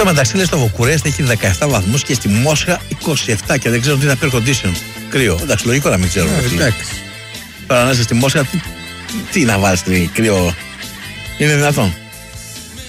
Στο μεταξύ, λέει, στο Βουκουρέστι έχει 17 βαθμούς και στη Μόσχα 27 και δεν ξέρω τι είναι air condition. Κρύο. Εντάξει, λογικό να μην ξέρω. Τώρα να είσαι στη Μόσχα, τι να βάλεις κρύο. Είναι δυνατόν.